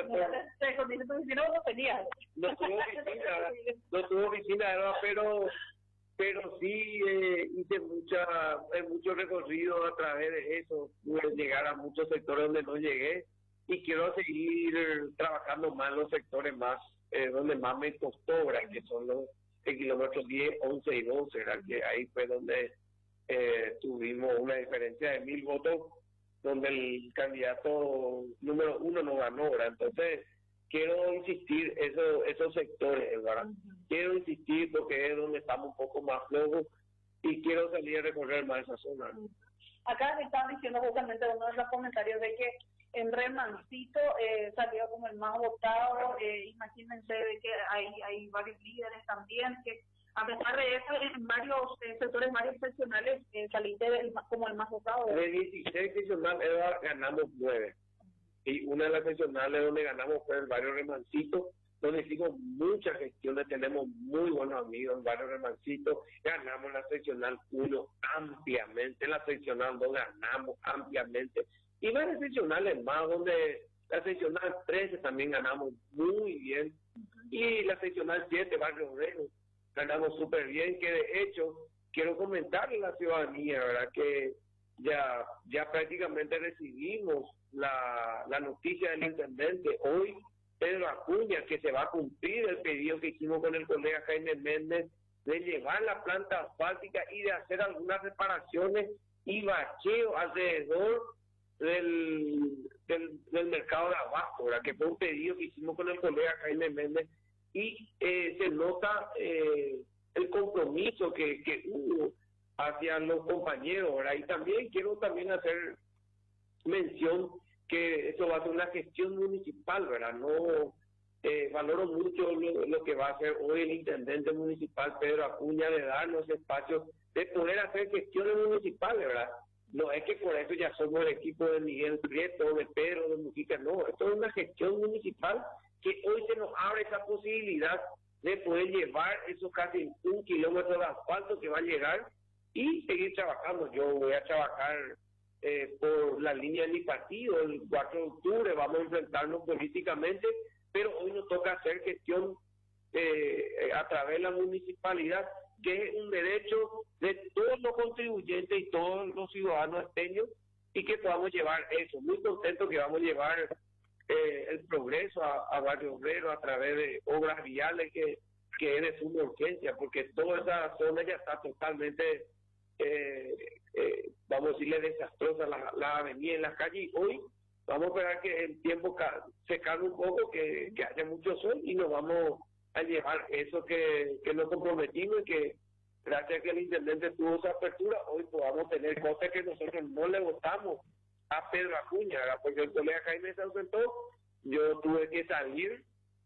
Entonces, Con tu oficina no tenías. No tuve oficina, ¿verdad? Pero sí hice mucho recorrido a través de eso, pude llegar a muchos sectores donde no llegué y quiero seguir trabajando más en los sectores más donde más me costó, ¿verdad? Que son los kilómetros 10, 11 y 12, ¿verdad? Que ahí fue donde tuvimos una diferencia de 1,000 votos, donde el candidato número 1 no ganó, ¿verdad? Entonces quiero insistir esos sectores, ¿verdad? Quiero insistir porque es donde estamos un poco más flojos y quiero salir a recorrer más esa zona. Acá me estaban diciendo justamente uno de los comentarios de que en Remancito salió como el más votado. Imagínense de que hay varios líderes también que a pesar de eso en varios sectores más excepcionales saliste como el más votado. De 16 seccionales ganamos 9. Y una de las seccionales donde ganamos fue el barrio Remancito, donde hicimos muchas gestiones, tenemos muy buenos amigos en el barrio Remancito, ganamos la seccional 1 ampliamente, la seccional 2 ganamos ampliamente, y varias seccionales más, donde la seccional 13 también ganamos muy bien, y la seccional 7, barrio Obrero, ganamos súper bien, que de hecho, quiero comentarle a la ciudadanía, ¿verdad?, que ya prácticamente recibimos la noticia del intendente hoy, Pedro Acuña, que se va a cumplir el pedido que hicimos con el colega Jaime Méndez de llevar la planta asfáltica y de hacer algunas reparaciones y bacheo alrededor del mercado de abajo, ¿verdad? Que fue un pedido que hicimos con el colega Jaime Méndez y se nota el compromiso que hubo hacia los compañeros, ¿verdad? Y también quiero hacer mención que eso va a ser una gestión municipal, ¿verdad? No valoro mucho lo que va a hacer hoy el intendente municipal Pedro Acuña, de darnos espacios de poder hacer gestiones municipales, ¿verdad? No es que por eso ya somos el equipo de Miguel Prieto, de Pedro, de Mujica, no, esto es una gestión municipal que hoy se nos abre esa posibilidad de poder llevar esos casi 1 kilómetro de asfalto que va a llegar y seguir trabajando. Yo voy a trabajar por la línea de mi partido, el 4 de octubre vamos a enfrentarnos políticamente, pero hoy nos toca hacer gestión a través de la municipalidad, que es un derecho de todos los contribuyentes y todos los ciudadanos esteños, y que podamos llevar eso. Muy contento que vamos a llevar el progreso a Barrio Obrero a través de obras viales que es de suma urgencia, porque toda esa zona ya está totalmente vamos a decirle desastrosa, la avenida en las calles. Hoy vamos a esperar que el tiempo se calme un poco, que haya mucho sol, y nos vamos a llevar eso que nos comprometimos, y que gracias a que el intendente tuvo esa apertura, hoy podamos tener cosas que nosotros no le votamos a Pedro Acuña, ¿verdad? Porque el colega Jaime se ausentó, yo tuve que salir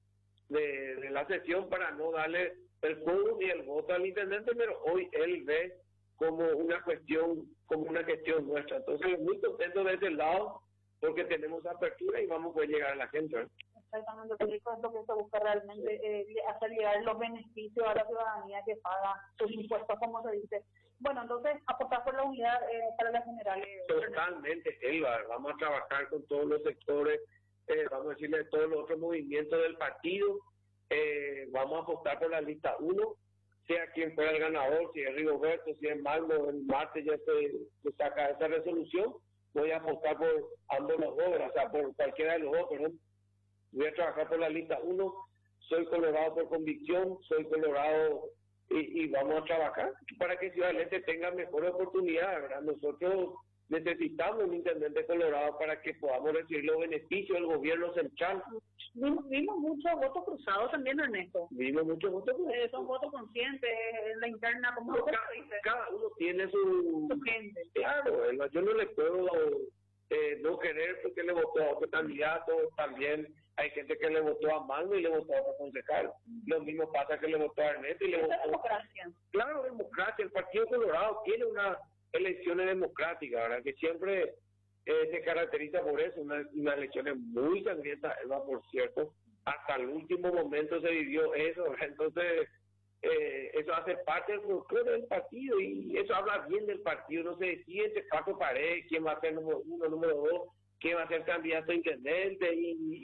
de la sesión para no darle el foro ni el voto al intendente, pero hoy él ve como una gestión nuestra. Entonces, muy contento de ese lado, porque tenemos apertura y vamos a poder llegar a la gente, ¿verdad? Exactamente, Federico, es lo que se busca realmente, hacer llegar los beneficios a la ciudadanía que paga sus impuestos, como se dice. Bueno, entonces, apostar por la unidad para las generales. Totalmente, Elba, vamos a trabajar con todos los sectores, vamos a decirle todos los otros movimientos del partido, vamos a apostar por la lista 1, sea quien fuera el ganador, si es Rigoberto, si es Magno, el martes ya se saca esa resolución, voy a apostar por ambos los dos, o sea, por cualquiera de los dos, perdón. Voy a trabajar por la lista 1, soy colorado por convicción, soy colorado y vamos a trabajar para que Ciudad del Este tenga mejores oportunidades, ¿verdad? Nosotros necesitamos un intendente colorado para que podamos recibir los beneficios del gobierno central. Vimos muchos votos cruzados también, Ernesto. Vimos muchos votos cruzados. Son votos conscientes en la interna, como cada uno tiene su gente. Claro, yo no le puedo no querer porque le votó a otro candidato. También hay gente que le votó a Magno y le votó a otro concejal. Lo mismo pasa que le votó a Ernesto y le votó a... democracia. Claro, democracia. El Partido Colorado tiene unas elecciones democráticas, ¿verdad? Que siempre se caracteriza por eso, unas elecciones muy sangrientas, por cierto. Hasta el último momento se vivió eso, ¿verdad? Entonces, eso hace parte del folclore del partido y eso habla bien del partido. No se decide entre cuatro paredes quién va a ser número 1, número 2, quién va a ser candidato a intendente y